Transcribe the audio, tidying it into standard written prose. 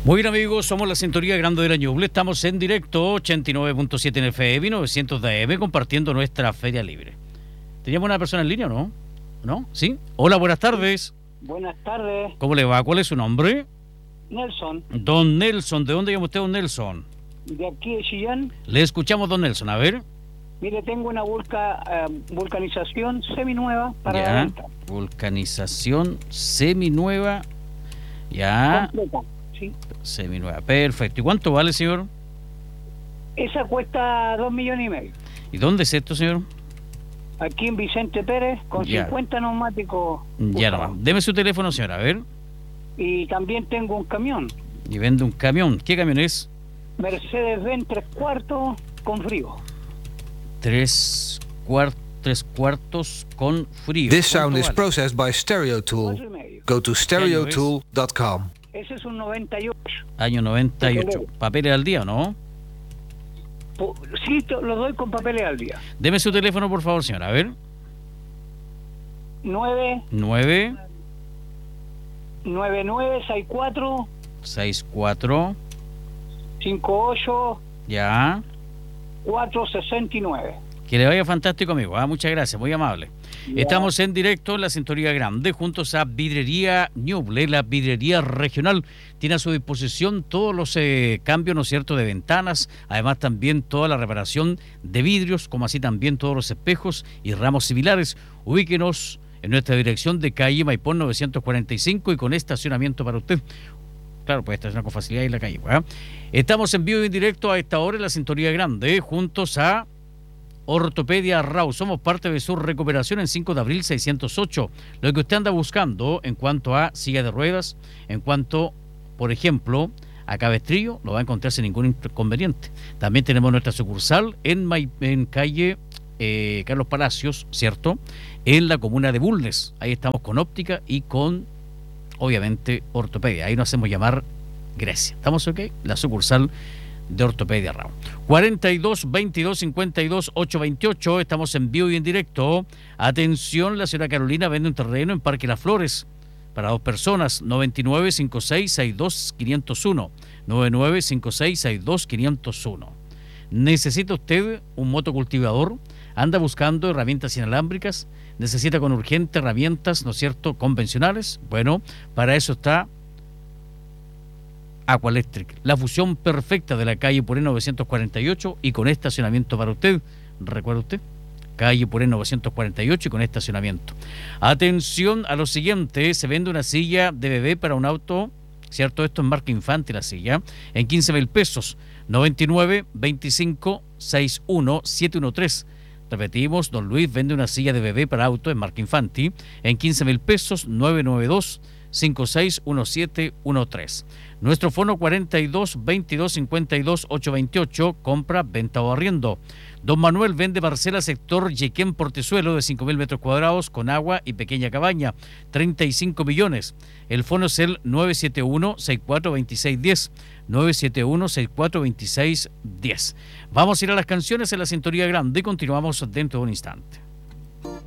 Muy bien, amigos, somos la Sintonía Grande de la Ñuble. Estamos en directo, 89.7 en FM, 900 de AM, compartiendo nuestra Feria Libre. ¿Teníamos una persona en línea o no? ¿No? ¿Sí? Hola, buenas tardes. Buenas tardes. ¿Cómo le va? ¿Cuál es su nombre? Nelson. Don Nelson. ¿De dónde llama usted, don Nelson? De aquí de Chillán. Le escuchamos, don Nelson. A ver. Mire, tengo una vulcanización seminueva para la venta. Vulcanización seminueva. Ya. Completa, sí. Seminueva. Perfecto. ¿Y cuánto vale, señor? Esa cuesta 2,5 millones. ¿Y dónde es esto, señor? Aquí en Vicente Pérez, con Ya. 50 neumáticos. Ya nomás. Deme su teléfono, señor. A ver. Y también tengo un camión. Y vende un camión. ¿Qué camión es? Mercedes-Benz 3/4 con frío. Tres cuartos con frío. This sound ¿Cuánto is vale? processed by Stereo Tool. 4,5. Go to stereotool.com. Ese es un 98. Año 98. ¿Papeles al día o no? Sí, lo doy con papeles al día. Deme su teléfono, por favor, señora. A ver. 9 9 9964 64 58 Ya. 469. Que le vaya fantástico, amigo. Muchas gracias, muy amable. Ya. Estamos en directo en la Sintonía Grande, juntos a Vidrería Ñuble, la vidrería regional. Tiene a su disposición todos los cambios, ¿no es cierto?, de ventanas, además también toda la reparación de vidrios, como así también todos los espejos y ramos similares. Ubíquenos en nuestra dirección de calle Maipón 945 y con estacionamiento para usted. Claro, puede estacionar con facilidad en la calle. ¿verdad? Estamos en vivo y en directo a esta hora en la Sintonía Grande, juntos a Ortopedia Rau. Somos parte de su recuperación en 5 de abril 608. Lo que usted anda buscando en cuanto a silla de ruedas, en cuanto, por ejemplo, a cabestrillo, lo va a encontrar sin ningún inconveniente. También tenemos nuestra sucursal en calle Carlos Palacios, ¿cierto? En la comuna de Bulnes. Ahí estamos con óptica y con, obviamente, ortopedia. Ahí nos hacemos llamar Grecia. ¿Estamos ok? La sucursal de Ortopedia Rau. 42 22 52 828. Estamos en vivo y en directo. Atención, la señora Carolina vende un terreno en Parque Las Flores para 2 personas. 99 56 62 501. 99 56 62 501. ¿Necesita usted un motocultivador? ¿Anda buscando herramientas inalámbricas? ¿Necesita con urgente herramientas, ¿no es cierto?, convencionales? Bueno, para eso está Aqualectric, la fusión perfecta de la calle Puré 948 y con estacionamiento para usted. ¿Recuerda usted? Calle Puré 948 y con estacionamiento. Atención a lo siguiente, se vende una silla de bebé para un auto, ¿cierto? Esto es marca Infanti la silla, en 15,000 pesos. 99 25 61 713. Repetimos, don Luis vende una silla de bebé para auto en marca Infanti en 15,000 pesos. 992 561713. Nuestro fono 42 22 52 828, compra, venta o arriendo. Don Manuel vende parcela sector Yequén Portezuelo de 5,000 metros cuadrados con agua y pequeña cabaña, 35 millones. El fono es el 971-642610, 971-642610. Vamos a ir a las canciones en la Sintonía Grande y continuamos dentro de un instante.